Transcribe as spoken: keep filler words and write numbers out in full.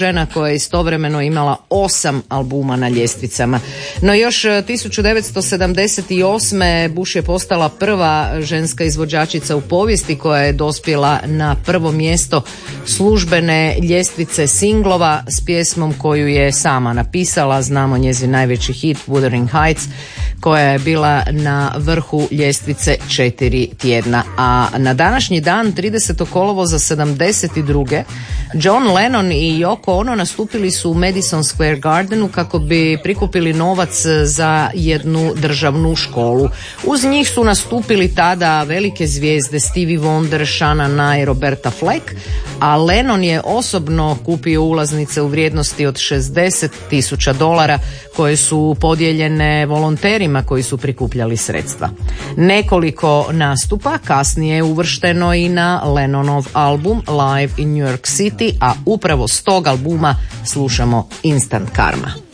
žena koja je istovremeno imala osam albuma na ljestvicama. No još tisuću devetsto sedamdeset osme. Bush je postala prva ženska izvođačica u povijesti koja je dospjela na prvo mjesto službene ljestvice singlova s pjesmom koju je sama napisala. Znamo njezin najveći hit Wuthering Heights, koja je bila na vrhu ljestvice četiri tjedna. A na današnji dan, tridesetog kolovoza sedamdeset druge. John Lennon i Yoko Ono nastupili su u Madison Square Gardenu kako bi prikupili novac za jednu državnu školu. Uz njih su nastupili tada velike zvijezde Stevie Wonder, Shana Na i Roberta Fleck, a Lennon je osobno kupio ulaznice u vrijednosti od šezdeset tisuća dolara koje su podijeljene volonterima koji su prikupljali sredstva. Nekoliko nastupa kasnije je uvršteno i na Lennonov album Live in New York City, a upravo s tog albuma slušamo Instant Karma.